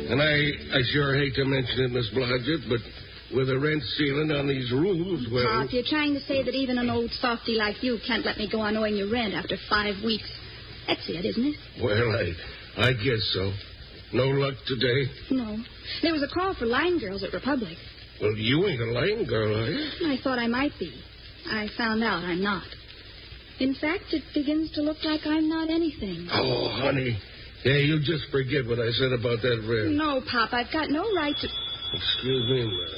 And I sure hate to mention it, Miss Blodgett, but with the rent ceiling on these roofs, well... Pop, you're trying to say that even an old softy like you can't let me go on owing you rent after 5 weeks. That's it, isn't it? Well, I guess so. No luck today? No. There was a call for line girls at Republic. Well, you ain't a line girl, are you? I thought I might be. I found out I'm not. In fact, it begins to look like I'm not anything. Oh, honey. Yeah, you just forget what I said about that rent. No, Pop, I've got no right to... Excuse me a minute.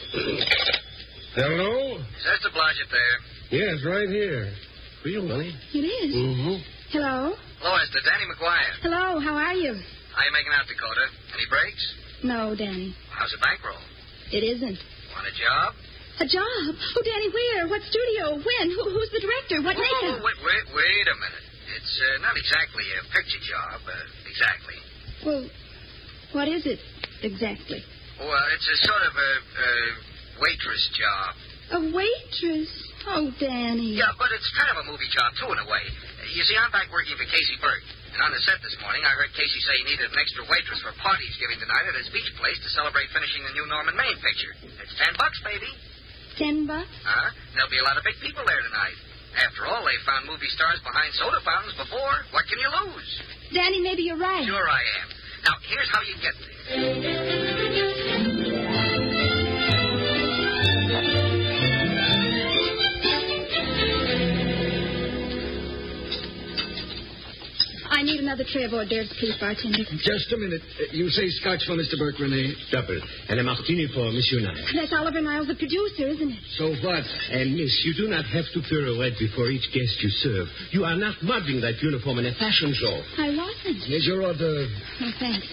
Hello? Is Esther Blodgett there? Yes, right here. For you, honey. It is. Mm-hmm. Hello? Hello, Esther. Danny McGuire. Hello, how are you? How you making out, Dakota? Any breaks? No, Danny. How's the bankroll? It isn't. Want a job? A job? Oh, Danny, where? What studio? When? Who's the director? What makeup? Wait a minute. It's not exactly a picture job, exactly. Well, what is it exactly? Well, it's a sort of a waitress job. A waitress? Oh, Danny. Yeah, but it's kind of a movie job, too, in a way. You see, I'm back working for Casey Burke. And on the set this morning, I heard Casey say he needed an extra waitress for a party he's giving tonight at his beach place to celebrate finishing the new Norman Maine picture. It's $10, baby. $10? There'll be a lot of big people there tonight. After all, they found movie stars behind soda fountains before. What can you lose? Danny, maybe you're right. Sure I am. Now, here's how you get there. I need another tray of hors d'oeuvres, please, bartender. Just a minute. You say scotch for Mr. Burke, Renee? Double. And a martini for Monsieur Niles. That's Oliver Niles, the producer, isn't it? So what? And, miss, you do not have to pirouette before each guest you serve. You are not modeling that uniform in a fashion show. I wasn't. Here's your hors d'oeuvre. Oh, thanks.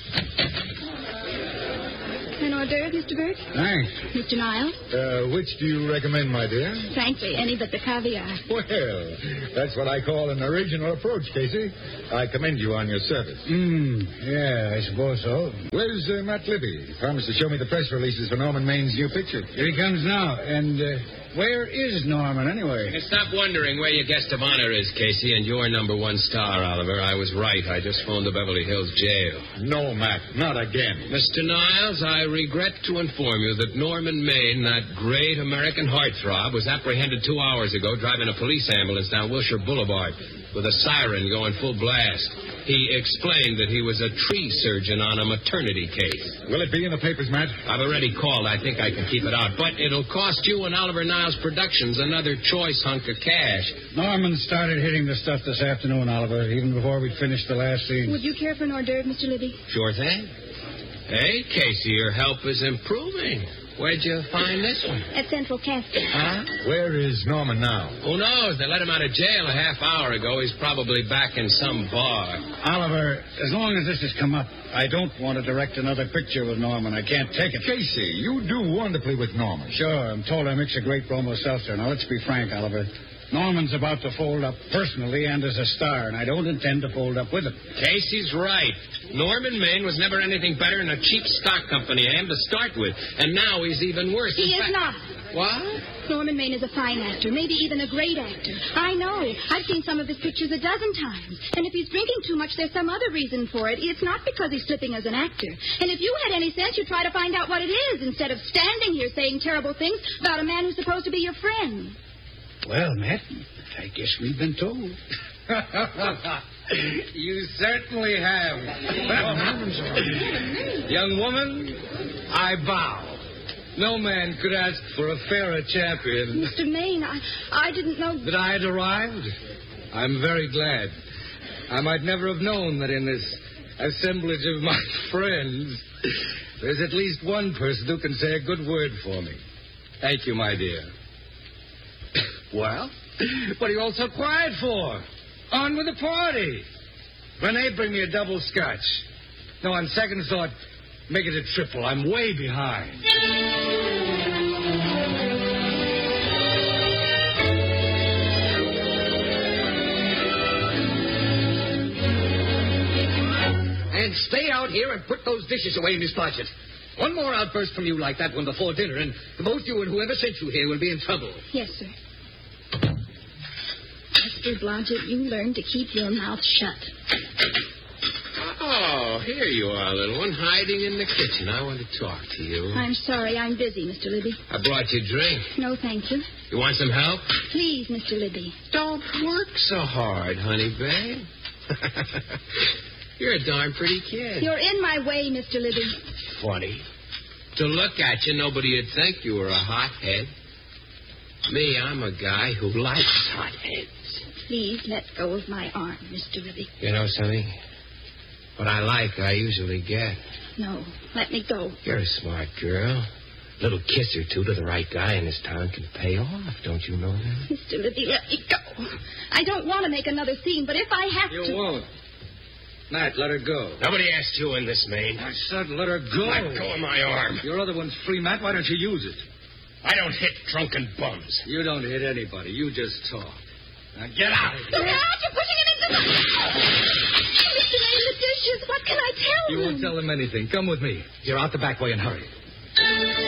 An hors d'oeuvre, Mr. Burke? Thanks. Mr. Niles? Which do you recommend, my dear? Frankly, any but the caviar. Well, that's what I call an original approach, Casey. I commend you on your service. Yeah, I suppose so. Where's Matt Libby? He promised to show me the press releases for Norman Maine's new picture. Here he comes now. And where is Norman, anyway? And stop wondering where your guest of honor is, Casey, and your number one star, Oliver. I was right. I just phoned the Beverly Hills jail. No, Matt, not again. Mr. Niles, I regret to inform you that Norman Maine, that great American heartthrob, was apprehended 2 hours ago driving a police ambulance down Wilshire Boulevard with a siren going full blast. He explained that he was a tree surgeon on a maternity case. Will it be in the papers, Matt? I've already called. I think I can keep it out. But it'll cost you and Oliver Niles Productions another choice hunk of cash. Norman started hitting the stuff this afternoon, Oliver, even before we finished the last scene. Would you care for an hors d'oeuvre, Mr. Libby? Sure thing. Hey, Casey, your help is improving. Where'd you find this one? At Central Casting. Huh? Where is Norman now? Who knows? They let him out of jail a half hour ago. He's probably back in some bar. Oliver, as long as this has come up, I don't want to direct another picture with Norman. I can't take it. Casey, you do wonderfully with Norman. Sure, I'm told I mix a great bromo seltzer. Now, let's be frank, Oliver. Norman's about to fold up personally and as a star, and I don't intend to fold up with him. Casey's right. Norman Maine was never anything better than a cheap stock company ham to start with, and now he's even worse. He is not. What? Norman Maine is a fine actor, maybe even a great actor. I know. I've seen some of his pictures a dozen times. And if he's drinking too much, there's some other reason for it. It's not because he's slipping as an actor. And if you had any sense, you'd try to find out what it is instead of standing here saying terrible things about a man who's supposed to be your friend. Well, Matt, I guess we've been told. You certainly have. Young woman, I bow. No man could ask for a fairer champion. Mr. Maine, I didn't know... That I had arrived? I'm very glad. I might never have known that in this assemblage of my friends, there's at least one person who can say a good word for me. Thank you, my dear. Well, what are you all so quiet for? On with the party. Renee, bring me a double scotch. No, on second thought, make it a triple. I'm way behind. And stay out here and put those dishes away, Miss Blodgett. One more outburst from you like that one before dinner, and both you and whoever sent you here will be in trouble. Yes, sir. Mr. Blodgett, you learn to keep your mouth shut. Oh, Oh, here you are, little one, hiding in the kitchen. I want to talk to you. I'm sorry. I'm busy, Mr. Libby. I brought you a drink. No, thank you. You want some help? Please, Mr. Libby. Don't work so hard, honey babe. You're a darn pretty kid. You're in my way, Mr. Libby. Funny. To look at you, nobody would think you were a hothead. Me, I'm a guy who likes hotheads. Please let go of my arm, Mr. Libby. You know something? What I like, I usually get. No, let me go. You're a smart girl. A little kiss or two to the right guy in this town can pay off. Don't you know that? Mr. Libby, let me go. I don't want to make another scene, but if I have to... You won't. Matt, let her go. Nobody asked you in this, Maine. I said let her go. Let go of my arm. Your other one's free, Matt. Why don't you use it? I don't hit drunken bums. You don't hit anybody. You just talk. Now get out of Look here. out! You're pushing him into the... Mr. Maine, the dishes. What can I tell You him? won't tell him anything. Come with me. You're out the back way and hurry.